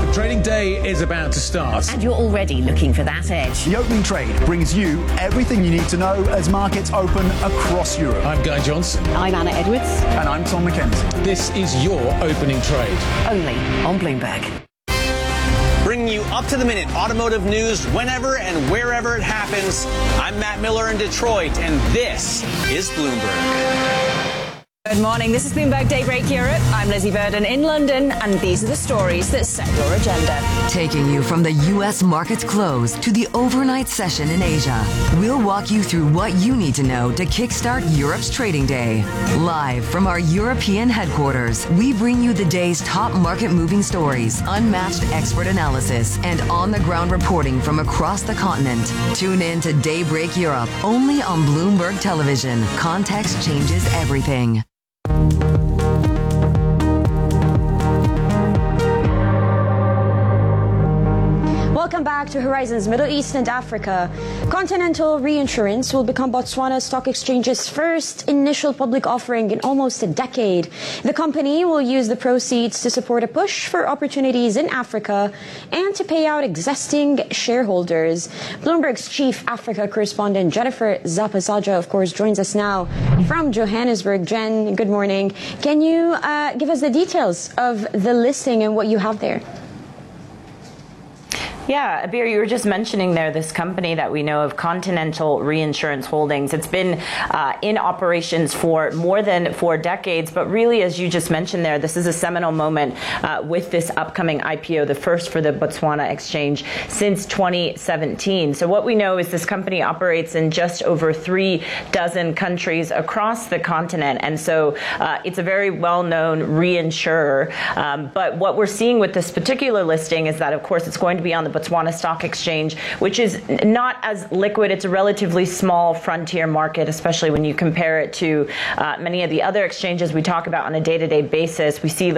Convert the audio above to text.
Trading day is about to start. And you're already looking for that edge. The Opening Trade brings you everything you need to know as markets open across Europe. I'm Guy Johnson. I'm Anna Edwards. And I'm Tom McKenzie. This is your Opening Trade. Only on Bloomberg. Bringing you up-to-the-minute automotive news whenever and wherever it happens. I'm Matt Miller in Detroit, and this is Bloomberg. Good morning. This is Bloomberg Daybreak Europe. I'm Lizzie Burden in London, and these are the stories that set your agenda. Taking you from the U.S. market's close to the overnight session in Asia, we'll walk you through what you need to know to kickstart Europe's trading day. Live from our European headquarters, we bring you the day's top market-moving stories, unmatched expert analysis, and on-the-ground reporting from across the continent. Tune in to Daybreak Europe, only on Bloomberg Television. Context changes everything. Welcome back to Horizons Middle East and Africa. Continental Reinsurance will become Botswana Stock Exchange's first initial public offering in almost a decade. The company will use the proceeds to support a push for opportunities in Africa and to pay out existing shareholders. Bloomberg's chief Africa correspondent Jennifer Zapasaja, of course, joins us now from Johannesburg. Jen, good morning. Can you give us the details of the listing and what you have there? Yeah, Abir, you were just mentioning there this company that we know of, Continental Reinsurance Holdings. It's been in operations for more than 4 decades, but really, as you just mentioned there, this is a seminal moment with this upcoming IPO, the first for the Botswana Exchange since 2017. So what we know is this company operates in just over 3 dozen countries across the continent, and so it's a very well-known reinsurer. But what we're seeing with this particular listing is that, of course, it's going to be on the Botswana Stock Exchange, which is not as liquid. It's a relatively small frontier market, especially when you compare it to many of the other exchanges we talk about on a day-to-day basis. We see